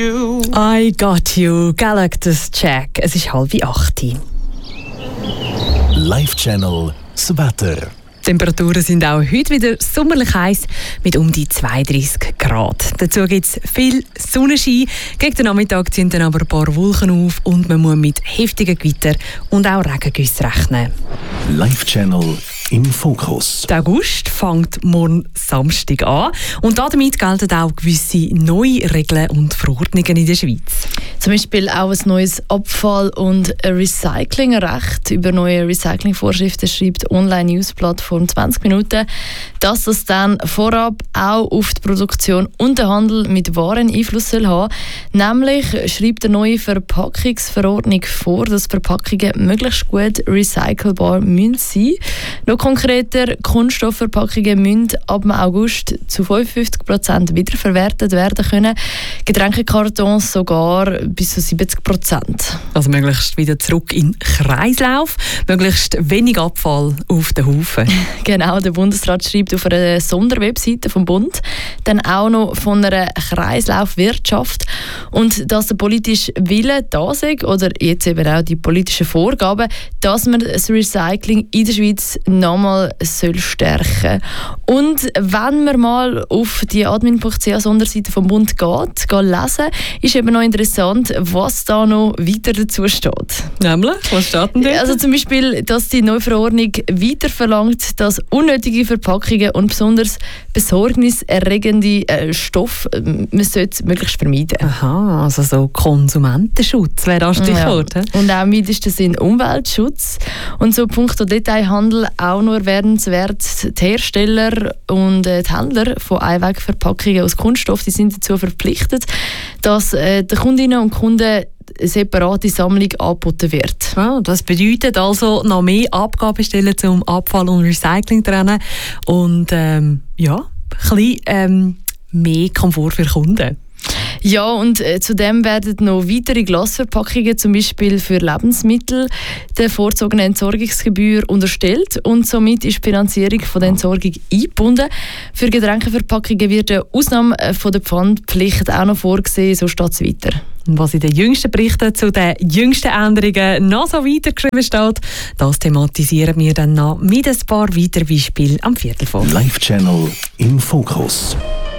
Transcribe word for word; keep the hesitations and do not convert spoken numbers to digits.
I got you, Galactus Jack. Es ist halb acht. Live Channel, das Wetter. Die Temperaturen sind auch heute wieder sommerlich heiß mit um die zweiunddreissig Grad. Dazu gibt es viel Sonnenschein. Gegen den Nachmittag ziehen dann aber ein paar Wolken auf und man muss mit heftigen Gewittern und auch Regengüssen rechnen. Live Channel im Fokus. Der August fängt morgen Samstag an und damit gelten auch gewisse neue Regeln und Verordnungen in der Schweiz. Zum Beispiel auch ein neues Abfall- und Recyclingrecht. Über neue Recyclingvorschriften schreibt Online-News-Plattform zwanzig Minuten, dass das dann vorab auch auf die Produktion und den Handel mit Waren Einfluss soll haben. Nämlich schreibt eine neue Verpackungsverordnung vor, dass Verpackungen möglichst gut recycelbar müssen sein. Noch konkreter, Kunststoffverpackungen müssen ab August zu fünfundfünfzig Prozent wiederverwertet werden können. Getränkekartons sogar bis zu siebzig Prozent. Also möglichst wieder zurück in den Kreislauf, möglichst wenig Abfall auf den Haufen. Genau, der Bundesrat schreibt auf einer Sonderwebseite vom Bund dann auch noch von einer Kreislaufwirtschaft und dass der politische Wille da ist oder jetzt eben auch die politischen Vorgaben, dass man das Recycling in der Schweiz nochmal soll stärken. Und wenn man mal auf die admin punkt c h Sonderseite vom Bund geht, geht lesen, ist eben noch interessant, was da noch weiter dazu steht. Nämlich? Was steht denn da? Also zum Beispiel, dass die neue Verordnung weiter verlangt, dass unnötige Verpackungen und besonders besorgniserregende äh, Stoffe äh, man sollte möglichst vermeiden. Aha, also so Konsumentenschutz wäre das Stichwort. Ja. Und auch im weitesten Sinn Umweltschutz. Und so punkto Detailhandel auch noch erwähnenswert, die Hersteller und äh, die Händler von Einwegverpackungen aus Kunststoff, die sind dazu verpflichtet, dass äh, den Kundinnen und Kunden eine separate Sammlung angeboten wird. Ah, das bedeutet also noch mehr Abgabestellen zum Abfall- und Recycling trennen und ähm, ja, ein bisschen ähm, mehr Komfort für Kunden. Ja, und äh, zudem werden noch weitere Glasverpackungen, zum Beispiel für Lebensmittel, der vorzogenen Entsorgungsgebühr unterstellt und somit ist die Finanzierung von der Entsorgung eingebunden. Für Getränkeverpackungen wird eine Ausnahme von der Pfandpflicht auch noch vorgesehen, so steht es weiter. Und was in den jüngsten Berichten zu den jüngsten Änderungen noch so weitergeschrieben steht, das thematisieren wir dann noch mit ein paar weiteren Beispielen am Viertel vor. Live Channel im Fokus.